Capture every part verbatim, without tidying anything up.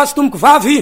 Tomboko vavy.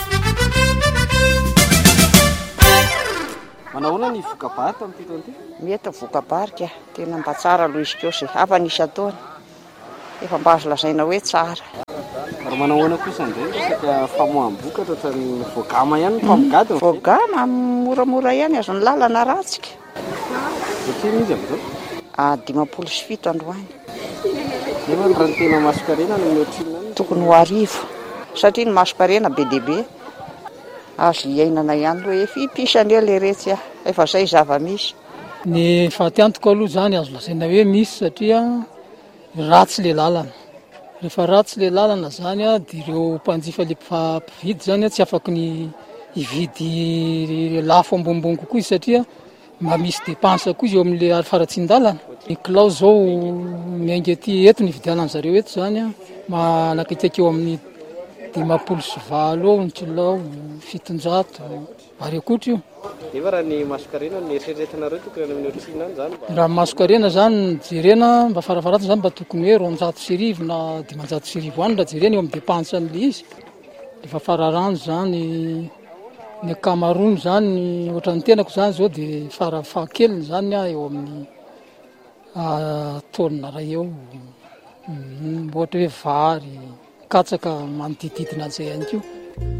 Manahoana ny vokabary tamin'ity taona ity? Mety vokabary ka tena mba tsara aloha izy koa sy hafa nisy ataony efa mba azo lazaina hoe tsara. Ary manahoana kosa indray resaka famoaham-bokatra ohatran'ny voagama ihany no mpamogadina? Voagama moramora ihany azony lalana ratsika. Satria izy amin'izao? Ah, dimampolo sy fito androany. Nefa ny raha ny tena masokarena no mihoatrina any? Tokony ho arivo satria ny masokarena be dia be azo iainana ihany hoe fipisany eo ilay retsy ah, efa izay zava-misy. Ny fahateantoko aloha zany azo lazaina hoe misy satria ratsy ilay lalana. Rehefa ratsy ilay lalana zany a dia ireo mpanjifa ilay mpividy zany a tsy afaky ny hividy lafo ambonimbony kokoa izy satria mba misy dépense koa izy eo amin'ilay faratsin-dalana. Ny kilao zao miainga aty eto ny vidianana zareo eto zany a manakaiky eo amin'ny dimampolo sy valo eo ny kilao, fitonjato ary akoatra io. Nefa raha ny masokarena ny eritreretinareo tokony amin'ny otrina any zany? Raha masokarena zany jerena mba farafaratiny zany mba tokony hoe roanjato sy arivo na dimanjato sy arivo any raha jerena eo amin'ny dépense an'ilay izy. Efa fararano zany ny ankamaroany zany ohatran'ny tenako zany zao dia farafahakeliny zany a eo amin'ny taonina iray eo, ohatra hoe vary, katsaka manodididina an'izay ihany koa.